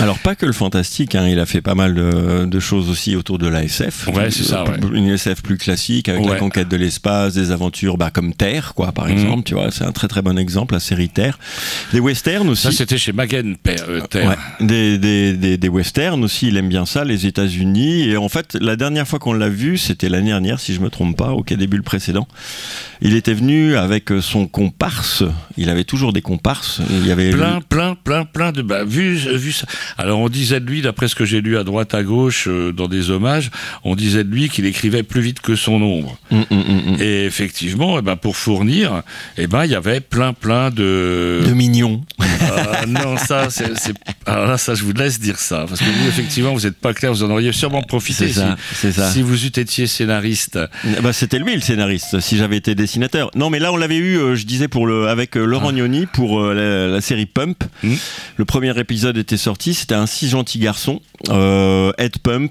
Alors pas que le fantastique, il a fait pas mal de choses aussi autour de la SF. Ouais, c'est ça, ouais. Une SF plus classique avec la conquête de l'espace, des aventures comme Terre, quoi, par exemple. Tu vois, c'est un très très bon exemple, la série Terre. Des westerns aussi. Ça, c'était chez Magen, Terre. Ouais. Des westerns aussi, il aime bien ça, les États-Unis. Et en fait, la dernière fois qu'on l'a vu, c'était l'année dernière, si je me trompe pas, au Quai des Bulles précédent. Il était venu avec son comparse. Il avait toujours des comparses. Il y avait plein de vu ça. Alors on disait de lui, d'après ce que j'ai lu à droite à gauche dans des hommages, on disait de lui qu'il écrivait plus vite que son ombre. Et effectivement, pour fournir, il y avait plein de mignons. Non, ça c'est alors là, ça je vous laisse dire ça, parce que vous effectivement vous n'êtes pas clair, vous en auriez sûrement profité c'est ça. Si vous étiez scénariste. C'était lui le scénariste, si j'avais été dessinateur. Non, mais là on l'avait eu, je disais avec Laurent Gnoni pour la série Pump. Le premier épisode était sorti, c'était un si gentil garçon, Ed Pump,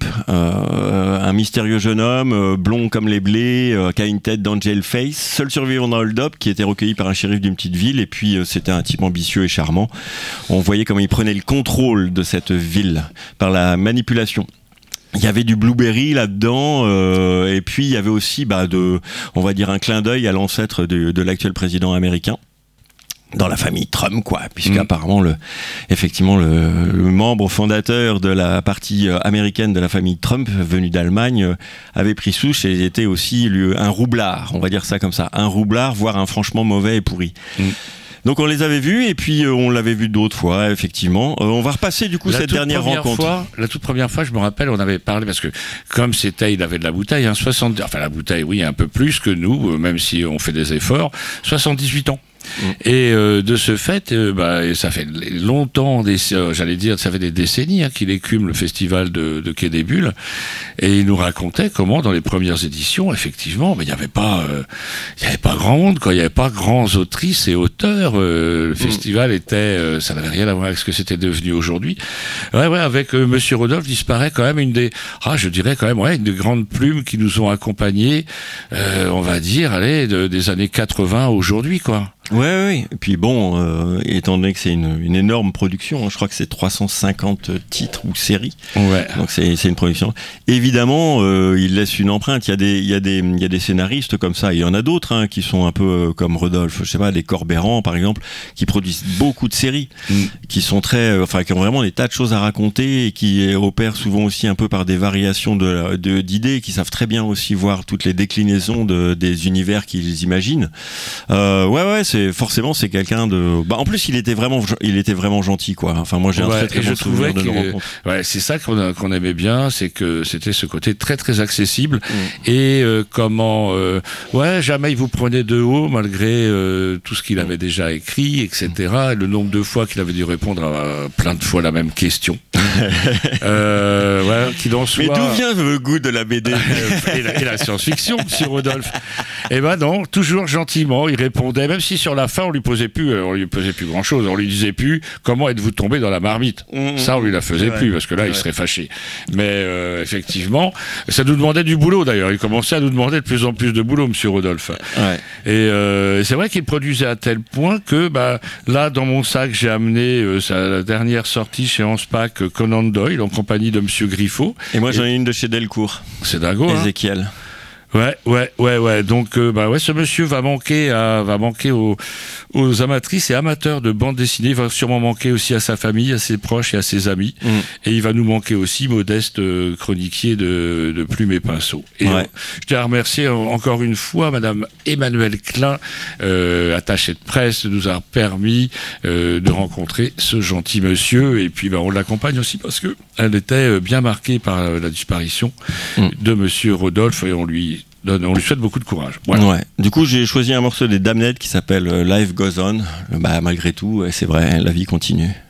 un mystérieux jeune homme, blond comme les blés, qui a une tête d'Angel Face, seul survivant d'un hold-up, qui était recueilli par un shérif d'une petite ville, et puis c'était un type ambitieux et charmant. On voyait comment il prenait le contrôle de cette ville par la manipulation. Il y avait du Blueberry là-dedans, et puis il y avait aussi, on va dire, un clin d'œil à l'ancêtre de l'actuel président américain. Dans la famille Trump, quoi, puisqu'apparemment effectivement le membre fondateur de la partie américaine de la famille Trump, venu d'Allemagne, avait pris souche et était aussi un roublard, on va dire ça comme ça, un roublard, voire un franchement mauvais et pourri. Donc on les avait vus et puis on l'avait vu d'autres fois, effectivement. On va repasser du coup cette dernière rencontre. La toute première fois, je me rappelle, on avait parlé, parce que comme il avait de la bouteille, la bouteille, oui, un peu plus que nous, même si on fait des efforts, 78 ans. Et de ce fait, ça fait longtemps, j'allais dire, ça fait des décennies qu'il écume le festival de Quai des Bulles, et il nous racontait comment dans les premières éditions, effectivement, il n'y avait pas grand monde, quoi. Il n'y avait pas grands autrices et auteurs. Le festival était, ça n'avait rien à voir avec ce que c'était devenu aujourd'hui. Avec Monsieur Rodolphe disparaît quand même une des grandes plumes qui nous ont accompagnés, on va dire, des années 80 aujourd'hui, quoi. Ouais. Et puis étant donné que c'est une énorme production, je crois que c'est 350 titres ou séries. Ouais. Donc c'est une production. Évidemment, il laisse une empreinte. Il y a des scénaristes comme ça. Il y en a d'autres qui sont un peu comme Rodolphe. Je sais pas, les Corbeyran par exemple, qui produisent beaucoup de séries, qui sont qui ont vraiment des tas de choses à raconter et qui opèrent souvent aussi un peu par des variations d'idées, qui savent très bien aussi voir toutes les déclinaisons des univers qu'ils imaginent. C'est quelqu'un de. En plus, il était vraiment gentil, quoi. Enfin, moi, j'ai un très très bon souvenir de nos rencontres. Ouais, c'est ça qu'on aimait bien, c'est que c'était ce côté très très accessible et jamais il vous prenait de haut malgré tout ce qu'il avait déjà écrit, etc. Et le nombre de fois qu'il avait dû répondre à plein de fois la même question. Qu'il en soit. Mais d'où vient le goût de la BD et la science-fiction, monsieur Rodolphe? Non, toujours gentiment, il répondait, même si sur la fin on lui posait plus grand chose, on lui disait plus comment êtes-vous tombé dans la marmite. Ça on lui la faisait plus, parce que là il serait fâché. Mais effectivement, ça nous demandait du boulot d'ailleurs, il commençait à nous demander de plus en plus de boulot, monsieur Rodolphe. Et c'est vrai qu'il produisait à tel point que là dans mon sac j'ai amené la dernière sortie chez Anspach, Conan Doyle en compagnie de monsieur Griffo. Et moi j'en ai une de chez Delcourt. C'est dingo, Ézéchiel. Ouais. Donc, ce monsieur va manquer aux amatrices et amateurs de bande dessinée. Il va sûrement manquer aussi à sa famille, à ses proches et à ses amis. Et il va nous manquer aussi, modeste chroniquier de plumes et pinceaux. Et je tiens à remercier encore une fois Madame Emmanuelle Klein, attachée de presse, de nous avoir permis de rencontrer ce gentil monsieur. Et puis, on l'accompagne aussi parce que elle était bien marquée par la disparition de monsieur Rodolphe, et on lui souhaite beaucoup de courage. Voilà. Ouais. Du coup, j'ai choisi un morceau des Damned qui s'appelle Life Goes On. Malgré tout, c'est vrai, la vie continue.